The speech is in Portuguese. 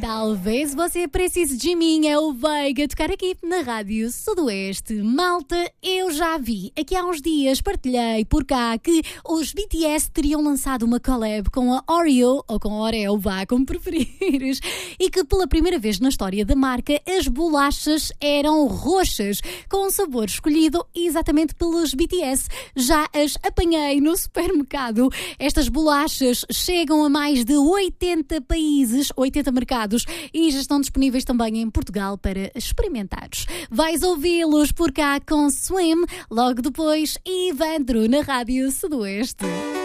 Talvez você precise de mim, é o Veiga tocar aqui na Rádio Sudoeste. Malta, eu já vi, aqui há uns dias partilhei por cá que os BTS teriam lançado uma collab com a Oreo, ou com a Oreo, vá como preferires, e que pela primeira vez na história da marca as bolachas eram roxas, com um sabor escolhido exatamente pelos BTS. Já as apanhei no supermercado. Estas bolachas chegam a mais de 80 países, 80 mercados, e já estão disponíveis também em Portugal para experimentares. Vais ouvi-los por cá com Swim, logo depois Ivandro na Rádio Sudoeste.